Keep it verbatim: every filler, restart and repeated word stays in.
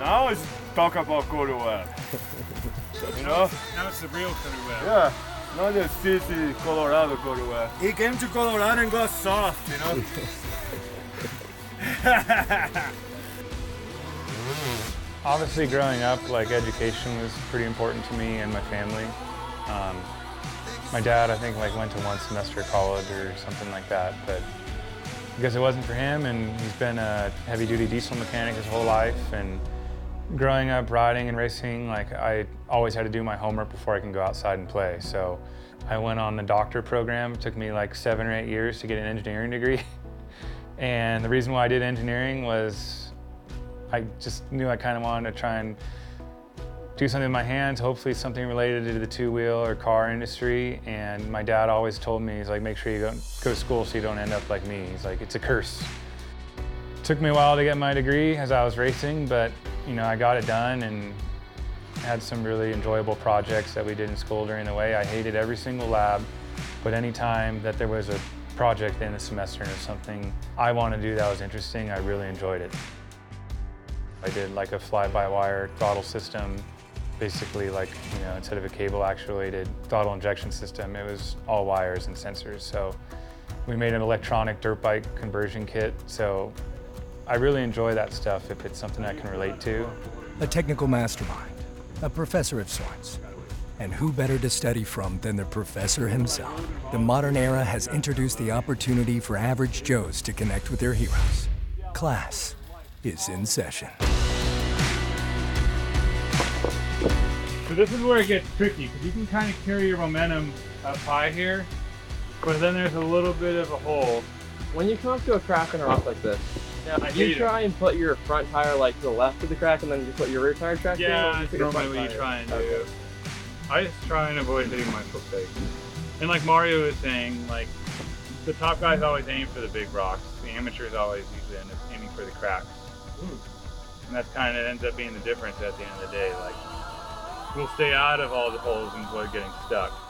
Now it's talk about Cody Webb. You know? Now it's the real Cody Webb. Yeah. Not the sissy Colorado Cody Webb. He came to Colorado and got soft, you know? Obviously, growing up, like, education was pretty important to me and my family. Um, my dad, I think, like, went to one semester of college or something like that, but because it wasn't for him, and he's been a heavy-duty diesel mechanic his whole life, and growing up riding and racing, like, I always had to do my homework before I can go outside and play. So I went on the doctor program. It took me like seven or eight years to get an engineering degree. And the reason why I did engineering was I just knew I kind of wanted to try and do something with my hands, hopefully something related to the two-wheel or car industry. And my dad always told me, he's like, make sure you go, go to school so you don't end up like me. He's like, it's a curse. It took me a while to get my degree as I was racing, but you know, I got it done and had some really enjoyable projects that we did in school during the way. I hated every single lab, but any time that there was a project in the semester or something I wanted to do that was interesting, I really enjoyed it. I did like a fly-by-wire throttle system, basically like, you know, instead of a cable actuated throttle injection system, it was all wires and sensors. So we made an electronic dirt bike conversion kit. So I really enjoy that stuff if it's something I can relate to. A technical mastermind, a professor of sorts. And who better to study from than the professor himself? The modern era has introduced the opportunity for average Joes to connect with their heroes. Class is in session. So this is where it gets tricky, because you can kind of carry your momentum up high here, but then there's a little bit of a hole. When you come up to a crack in a rock like this, I you hate try it. and put your front tire like to the left of the crack, and then you put your rear tire track in. Yeah, or you that's put your normally front what you tire try in? and do. Okay. I just try and avoid hitting my foot peg. And like Mario was saying, like, the top guys always aim for the big rocks. The amateurs always usually end up aiming for the cracks. Mm. And that kind of ends up being the difference at the end of the day. Like, we'll stay out of all the holes and avoid getting stuck.